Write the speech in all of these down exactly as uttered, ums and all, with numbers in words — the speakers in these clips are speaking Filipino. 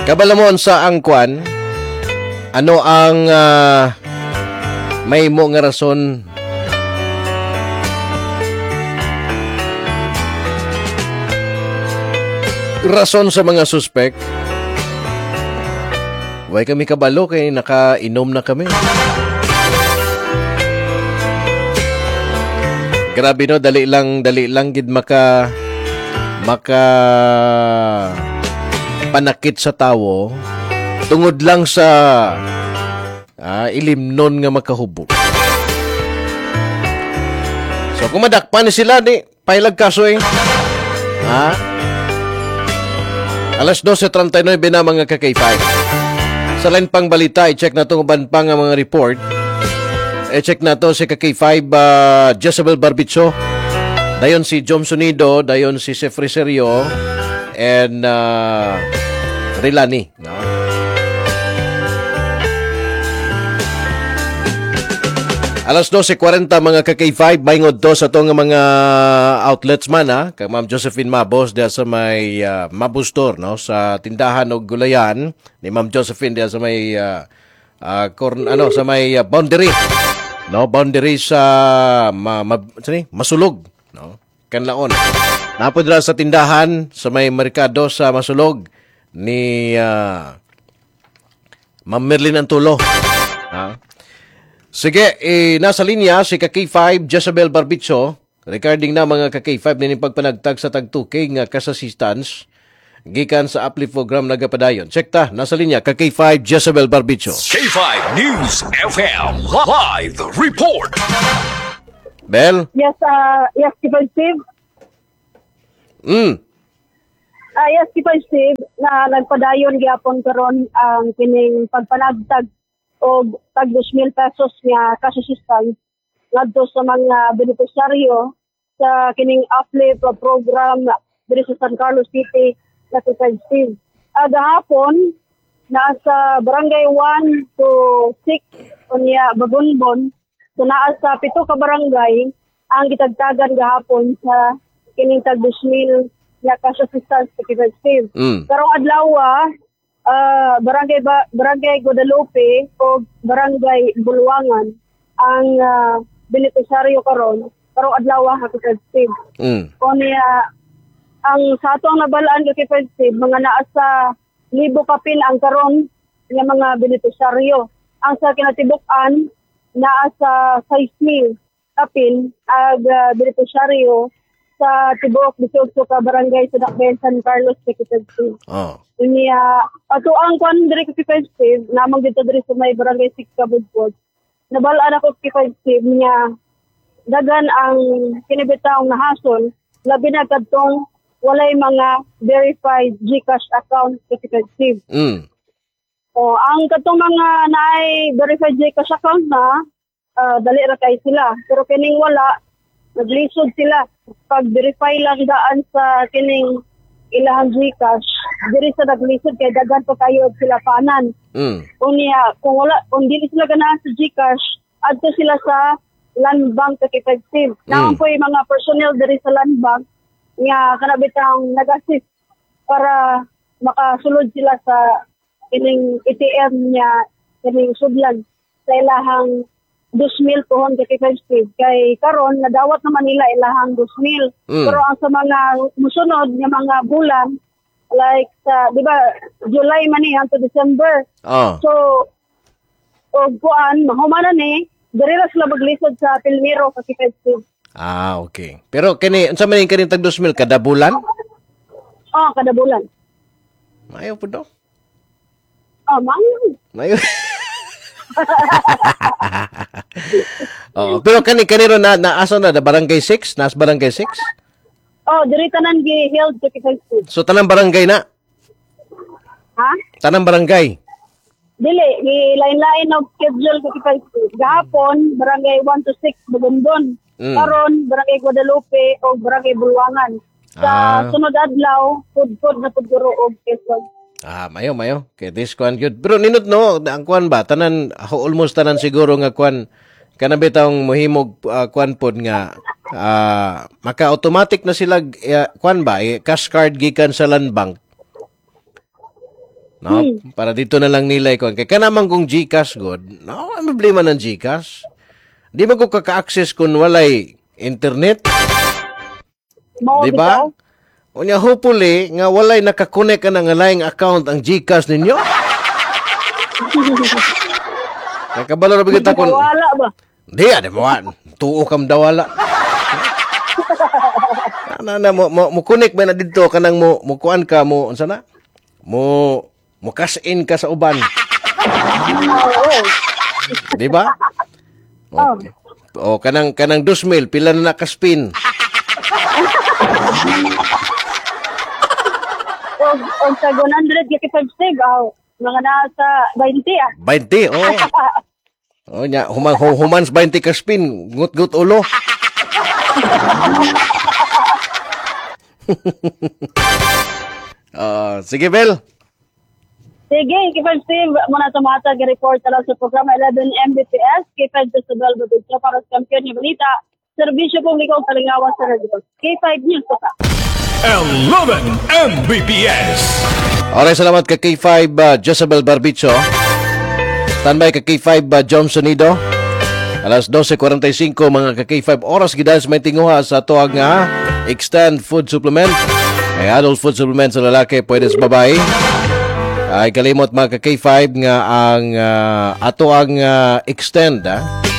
Kabalamon sa angkwan, ano ang uh, may mo nga rason rason sa mga suspect? Way kami kabalo kay nakainom na kami. Grabe no, dali lang, dali lang gid maka maka panakit sa tawo tungod lang sa ah, ilimnon nga makahubog. So kung madakpan ni sila ni pailag kaso eh. Ha? Alas twelve thirty-nine na mga ka-K five. Sa line pang balita, i-check na itong uban pa nga mga report. I-check na to si ka-K five uh, Jezebel Barbicho. Dayon si Jom Sunido, dayon si Sefri Serio, and uh, Rilani. No? Alas twelve forty mga ka-K five, maingod to sa itong mga outlets man, ha? Kay Ma'am Josephine Mabos, diya sa may uh, Mabos Store, no? Sa tindahan o gulayan ni Ma'am Josephine diya sa may uh, uh, corn, ano, sa may uh, boundary. No, boundary sa ma, ma, sani? Masulog, no? Kanlaon. Napodra sa tindahan sa may merkado sa Masulog ni uh, Ma'am Merlin Antulo. Ha? Sige, eh, nasa linya si ka-K five Jezebel Barbicho regarding na mga ka-K five na pagpanagtag sa tag two K nga kasasistance gikan sa uplift program nagapadayon. Check ta, nasa linya ka-K five Jezebel Barbicho. K five News F M Live Report. Bel? Yes, uh, yes, Steve Steve. Mm. Uh, yes, Steve Steve, na nagpadayon gyapon karon ang kining pagpanagtag o tag two mil pesos nga kasasistance ngadto sa mga beneficiaryo sa kining uplift program diri sa San Carlos City na Steve Steve. Uh, gahapon nasa barangay one to six unya Babunbon. So naa sa pito ka barangay ang gitagtagan gahapon sa kining tag two mil nga kasasistance sa Steve. Mm. Karong adlaw uh, barangay ba, barangay Guadalupe o barangay Bulwangan ang uh, beneficiaryo karon karong adlaw ha Steve. Mm. Kunya ang sa atong nabalaan kay Steve mga naa sa libo kapin ang karon nga mga beneficiaryo. Ang sa kinatibuk-an naa sa five mil kapin ang uh, beneficiaryo sa tibok dito ka barangay sa Dakbayan San Carlos Secretary. Oh. Unya ato ang kwan diri kay Steve namang dito diri sa may barangay six Kabudbod. Nabalaan ako kay Steve niya dagan ang kinibitaw na hason labi na kadtong walay mga verified GCash account kay Steve. Mm. O ang katong mga naay verified GCash account na uh, dali ra kay sila pero kining wala naglisod sila pag-verify lang daan sa kining ilahang GCash diri sa naglisod kay dagan pa kayo sila panan. Mm. Unya kung wala kung dili sila ganahan sa GCash adto sila sa land bank kay Steve. Mm. Naman po yung mga personnel diri sa land bank nga kanabitang nag-assist para makasulod sila sa kining A T M niya kining sudlan sa ilahang two mil pohon kay Steve. Kay karon nadawat naman nila ilahang two mil. Mm. Pero ang sa mga musunod nga mga bulan like sa di ba July man ni hangtod December. Oh. So og kuan mahumana ni diri ra sila maglisod sa Pilmiro kay Steve. Ah, okay. Pero kini unsa man kini tag two mil kada bulan? Oh, kada bulan. Mayo pud do. Oh, man. Mayo. Oh, pero kani kaniro na naasa na barangay six, nas barangay six? Oh, diri tanan gi held kay Steve. So tanang barangay na. Ha? Tanang barangay. Dili, gilain-lain og schedule ko kay Steve. Gahapon barangay one to six Bugundon. Mm. Karon barangay Guadalupe o barangay Bulwangan. Sa Ah. sunod adlaw, pud-pud na pud guro og Quezon. Ah, mayo mayo. Kay this kwan gyud. Pero ninot no, ang kwan ba tanan almost tanan siguro nga kwan kana bitawng mohimog uh, kwan pod nga uh, maka-automatic na sila uh, kwan ba eh, cash card gikan sa land bank. No? Hmm. Para dito na lang nila ikaw. Kaya kanamang kong GCash, God. No, ang problema ng GCash. Di ba ko kaka-access kung walay internet? Mao Di ba? Unya, hopefully, nga walay nakakonek ka na nga laing account ang GCash ninyo. Kaya kabalo na bigit ako. Wala ba? Di, ade mo. Tuo kam dawala. na na mo mo, mo connect ba na dito kanang mo mo kuan ka mo unsa na? Mo mo cash in ka sa uban. Oo. Di ba? Okay. O kanang kanang two mil pila na naka-spin. Og og sa one hundred fifty-five Steve, aw, mga nasa twenty ah. twenty, oh. Oh nya human humans twenty ka spin, ngut-ngut ulo. Ah, sige Bel. Sige, K five Steve, muna tumata report lang sa programa eleven M B P S, K five Festival Babitsa para sa kampiyon ni Balita, Serbisyo Publiko Kalingawan sa Radio. K five News po ka. eleven M B P S. Alright, salamat ka K five uh, Josabel Barbicho. Standby ka K five uh, John Sonido. Alas twelve forty-five mga ka K five oras gidal sa may tinguha sa ito ang uh, extend food supplement. Ay adult food supplement sa lalaki pwede sa babae. Ay kalimot mga ka K five nga ang uh, ato ang uh, extend ah.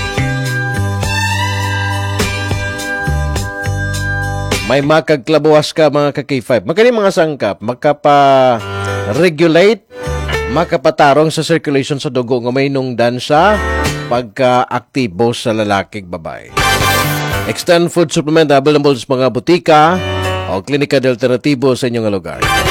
May makagklabuwas ka mga ka K five. Magkani mga sangkap, makapa-regulate, makapatarong sa circulation sa dugo nga may nungdan sa pagka-aktibo sa lalaking babae. Extend food supplement available sa mga butika o klinika de alternatibo sa inyong lugar.